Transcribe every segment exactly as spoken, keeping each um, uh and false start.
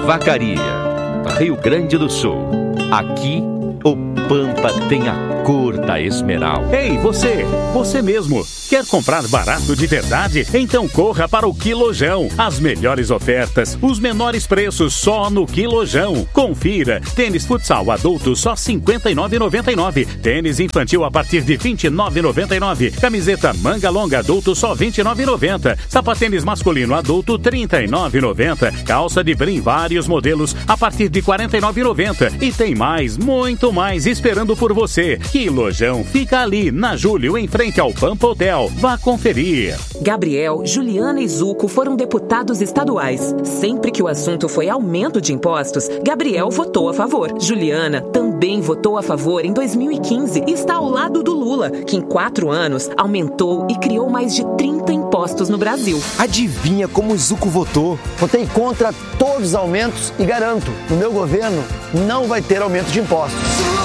Vacaria, Rio Grande do Sul. Aqui, o Pampa tem a cor da esmeralda. Ei, você, você mesmo, quer comprar barato de verdade? Então corra para o Quilojão. As melhores ofertas, os menores preços só no Quilojão. Confira, tênis futsal adulto só cinquenta e nove reais e noventa e nove centavos. Tênis infantil a partir de vinte e nove reais e noventa e nove centavos. Camiseta manga longa adulto só vinte e nove reais e noventa centavos. Sapatênis masculino adulto trinta e nove reais e noventa centavos. Calça de brim vários modelos a partir de quarenta e nove reais e noventa centavos. E tem mais, muito mais esperando por você. Quilojão fica ali na Júlio, em frente ao Pampa Hotel. Vá conferir. Gabriel, Juliana e Zuco foram deputados estaduais. Sempre que o assunto foi aumento de impostos, Gabriel votou a favor. Juliana também votou a favor em dois mil e quinze e está ao lado do Lula, que em quatro anos aumentou e criou mais de trinta impostos no Brasil. Adivinha como o Zuco votou? Votei contra todos os aumentos e garanto, no meu governo não vai ter aumento de impostos.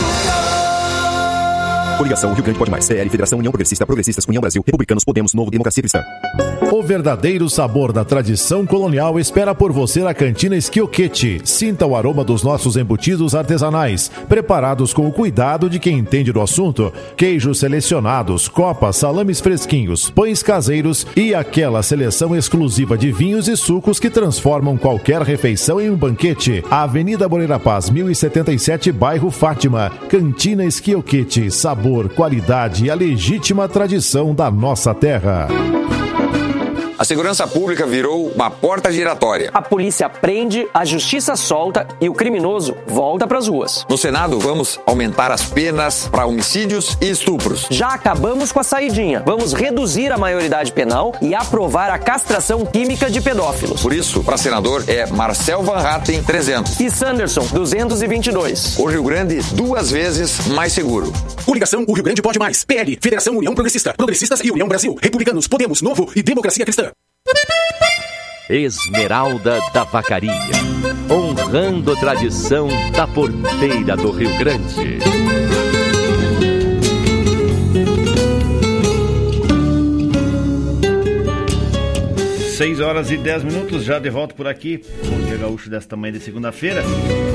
Coligação Rio Grande Pode Mais, C L, Federação União Progressista, Progressistas, União Brasil, Republicanos, Podemos, Novo, Democracia Cristã. O verdadeiro sabor da tradição colonial espera por você na Cantina Esquioquete. Sinta o aroma dos nossos embutidos artesanais, preparados com o cuidado de quem entende do assunto. Queijos selecionados, copas, salames fresquinhos, pães caseiros e aquela seleção exclusiva de vinhos e sucos que transformam qualquer refeição em um banquete. Avenida Moreira Paz, mil e setenta e sete, bairro Fátima. Cantina Esquioquete, sabor, qualidade e a legítima tradição da nossa terra. A segurança pública virou uma porta giratória. A polícia prende, a justiça solta e o criminoso volta pras ruas. No Senado, vamos aumentar as penas para homicídios e estupros. Já acabamos com a saidinha. Vamos reduzir a maioridade penal e aprovar a castração química de pedófilos. Por isso, para senador é Marcel Van Hatten, trezentos. E Sanderson, duzentos e vinte e dois. O Rio Grande, duas vezes mais seguro. Coligação O Rio Grande Pode Mais. P L, Federação União Progressista, Progressistas e União Brasil, Republicanos, Podemos, Novo e Democracia Cristã. Esmeralda da Vacaria, honrando a tradição da porteira do Rio Grande. seis horas e dez minutos, já de volta por aqui. Bom dia, gaúcho, desta manhã de segunda-feira.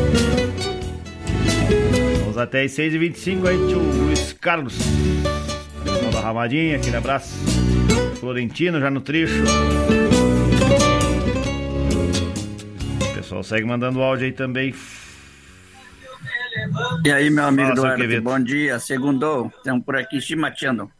Vamos até as seis e vinte e cinco aí, tio Luiz Carlos. Pessoal da Ramadinha, aquele abraço. Florentino já no trecho. O pessoal segue mandando áudio aí também. E aí, meu amigo Fala, Duarte, bom dia. Segundou, estamos por aqui chimateando.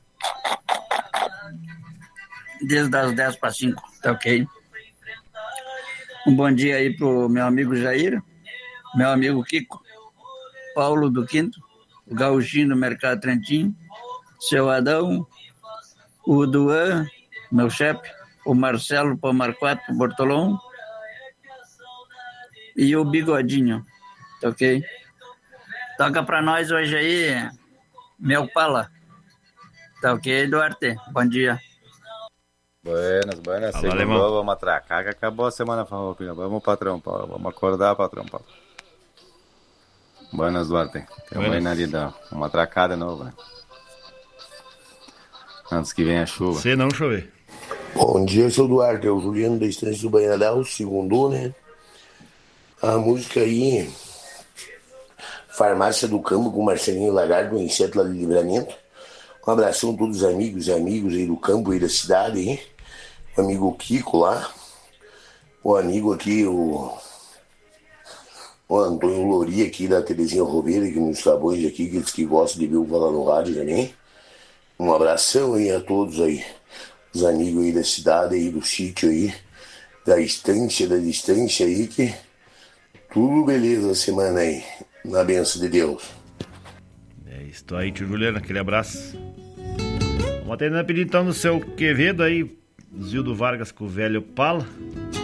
Desde as dez para cinco, tá ok? Um bom dia aí pro meu amigo Jair, meu amigo Kiko, Paulo do Quinto, o Gauchinho do Mercado Trentinho, seu Adão, o Duan, meu chefe, o Marcelo Pomarquato Bortolom e o Bigodinho, tá ok? Toca pra nós hoje aí, meu Pala, tá ok, Duarte? Bom dia. Buenas, buenas, Alô, segundou, vamos atracar, que acabou a semana farroupilha. Vamos, patrão, vamos acordar, patrão, Paulo. Buenas, Duarte. Tem uma na lida, uma atracada nova, né? Antes que venha a chuva. Se não chover. Bom dia, seu Duarte, é o Juliano da Estância do Banhadal, segundou, né? A música aí, Farmácia do Campo com Marcelinho Lagardo, Inseto lá de Livramento. Um abração a todos os amigos e amigos aí do campo e da cidade, hein? O amigo Kiko lá, o amigo aqui, o, o Antônio Lori aqui da Terezinha Roveira, que nos trabalhos aqui, aqueles que gostam de ver o falar no rádio também. Um abração aí a todos aí, os amigos aí da cidade aí, do sítio aí, da estância, da distância aí, que tudo beleza a semana aí, na bênção de Deus. É isso aí, tio Juliano, aquele abraço. Vamos atendendo a pedir então no seu Quevedo aí, Zildo Vargas com o velho Pala.